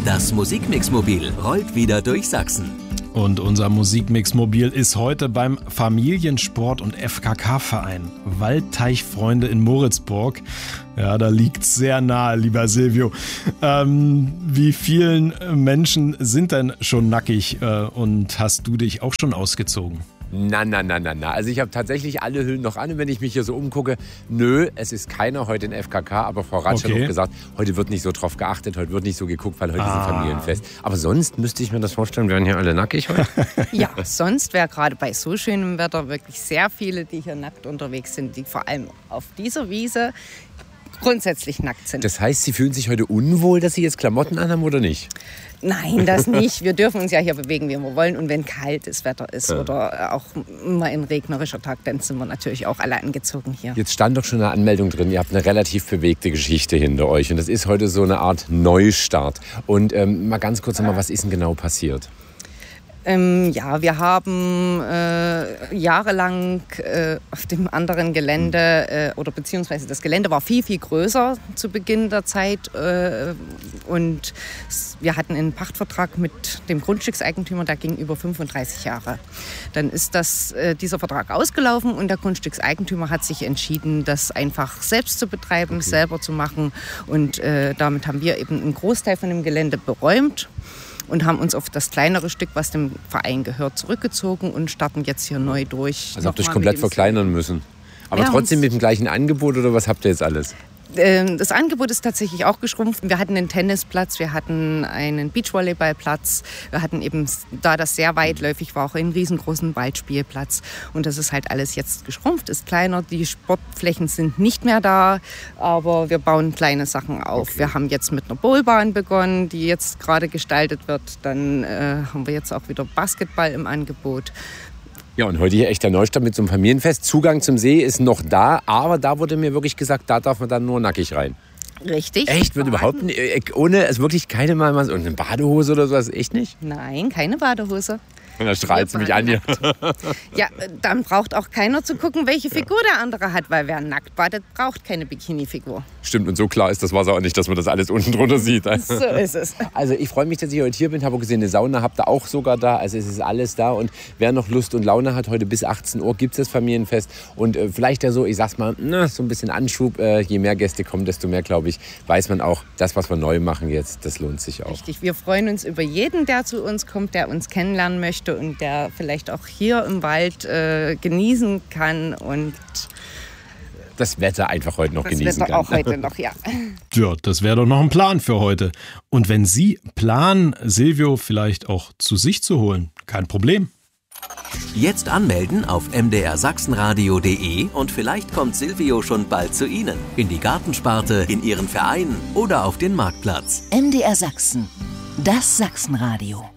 Das Musikmix-Mobil rollt wieder durch Sachsen. Und unser Musikmix-Mobil ist heute beim Familiensport- und FKK-Verein Waldteichfreunde in Moritzburg. Ja, da liegt's sehr nahe, lieber Silvio. Wie vielen Menschen sind denn schon nackig und hast du dich auch schon ausgezogen? Na. Also ich habe tatsächlich alle Hüllen noch an. Und wenn ich mich hier so umgucke, nö, es ist keiner heute in FKK. Aber Frau Ratsch hat auch gesagt, heute wird nicht so drauf geachtet, heute wird nicht so geguckt, weil heute ist ein Familienfest. Aber sonst müsste ich mir das vorstellen, wären hier alle nackig heute? Ja, sonst wäre gerade bei so schönem Wetter wirklich sehr viele, die hier nackt unterwegs sind, die vor allem auf dieser Wiese grundsätzlich nackt sind. Das heißt, Sie fühlen sich heute unwohl, dass Sie jetzt Klamotten anhaben oder nicht? Nein, das nicht. Wir dürfen uns ja hier bewegen, wie wir wollen. Und wenn kaltes Wetter ist oder auch mal ein regnerischer Tag, dann sind wir natürlich auch alle angezogen hier. Jetzt stand doch schon eine Anmeldung drin. Ihr habt eine relativ bewegte Geschichte hinter euch. Und das ist heute so eine Art Neustart. Und mal ganz kurz nochmal, was ist denn genau passiert? Ja, wir haben jahrelang auf dem anderen Gelände oder beziehungsweise das Gelände war viel, viel größer zu Beginn der Zeit und wir hatten einen Pachtvertrag mit dem Grundstückseigentümer, der ging über 35 Jahre. Dann ist dieser Vertrag ausgelaufen und der Grundstückseigentümer hat sich entschieden, das einfach selbst zu betreiben, selber zu machen und damit haben wir eben einen Großteil von dem Gelände beräumt und haben uns auf das kleinere Stück, was dem Verein gehört, zurückgezogen und starten jetzt hier neu durch. Also habt ihr euch komplett verkleinern müssen? Aber trotzdem mit dem gleichen Angebot oder was habt ihr jetzt alles? Das Angebot ist tatsächlich auch geschrumpft. Wir hatten einen Tennisplatz, wir hatten einen Beachvolleyballplatz, wir hatten eben, da das sehr weitläufig war, auch einen riesengroßen Waldspielplatz. Und das ist halt alles jetzt geschrumpft, ist kleiner. Die Sportflächen sind nicht mehr da, aber wir bauen kleine Sachen auf. Okay. Wir haben jetzt mit einer Bowlbahn begonnen, die jetzt gerade gestaltet wird. Dann haben wir jetzt auch wieder Basketball im Angebot. Ja, und heute hier echt der Neustart mit so einem Familienfest. Zugang zum See ist noch da, aber da wurde mir wirklich gesagt, da darf man dann nur nackig rein. Richtig. Echt? Wird überhaupt nicht, ohne, es wirklich keine mal und eine Badehose oder sowas? Echt nicht? Nein, keine Badehose. Und da strahlt sie mich an hier. Ja, dann braucht auch keiner zu gucken, welche Figur der andere hat, weil wer nackt badet, braucht keine Bikini-Figur. Stimmt, und so klar ist das Wasser auch nicht, dass man das alles unten drunter sieht. So ist es. Also ich freue mich, dass ich heute hier bin. Habe auch gesehen, eine Sauna habt ihr auch sogar da. Also es ist alles da. Und wer noch Lust und Laune hat, heute bis 18 Uhr gibt es das Familienfest. Und vielleicht ja so, ich sag's mal, so ein bisschen Anschub. Je mehr Gäste kommen, desto mehr, glaube ich, weiß man auch, das, was wir neu machen jetzt, das lohnt sich auch. Richtig, wir freuen uns über jeden, der zu uns kommt, der uns kennenlernen möchte und der vielleicht auch hier im Wald genießen kann und das Wetter einfach heute noch genießen kann. Das Wetter auch heute noch, ja. Ja, das wäre doch noch ein Plan für heute. Und wenn Sie planen, Silvio vielleicht auch zu sich zu holen, kein Problem. Jetzt anmelden auf mdrsachsenradio.de und vielleicht kommt Silvio schon bald zu Ihnen. In die Gartensparte, in Ihren Verein oder auf den Marktplatz. MDR Sachsen, das Sachsenradio.